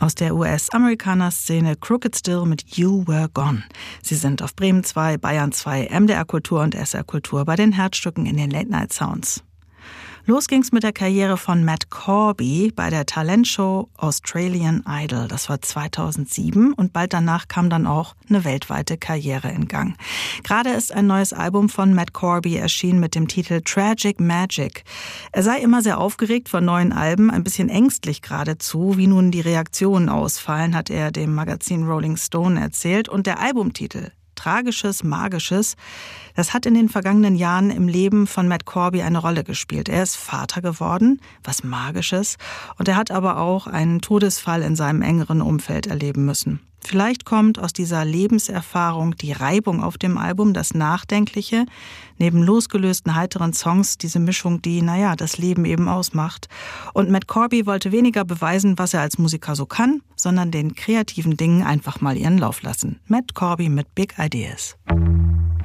Aus der US-Amerikaner-Szene Crooked Still mit You Were Gone. Sie sind auf Bremen 2, Bayern 2, MDR Kultur und SR Kultur bei den Herzstücken in den Late Night Sounds. Los ging's mit der Karriere von Matt Corby bei der Talentshow Australian Idol. Das war 2007 und bald danach kam dann auch eine weltweite Karriere in Gang. Gerade ist ein neues Album von Matt Corby erschienen mit dem Titel Tragic Magic. Er sei immer sehr aufgeregt vor neuen Alben, ein bisschen ängstlich geradezu, wie nun die Reaktionen ausfallen, hat er dem Magazin Rolling Stone erzählt. Und der Albumtitel Tragisches, Magisches, das hat in den vergangenen Jahren im Leben von Matt Corby eine Rolle gespielt. Er ist Vater geworden, was Magisches, und er hat aber auch einen Todesfall in seinem engeren Umfeld erleben müssen. Vielleicht kommt aus dieser Lebenserfahrung die Reibung auf dem Album, das Nachdenkliche, neben losgelösten, heiteren Songs, diese Mischung, die, das Leben eben ausmacht. Und Matt Corby wollte weniger beweisen, was er als Musiker so kann, sondern den kreativen Dingen einfach mal ihren Lauf lassen. Matt Corby mit Big Ideas.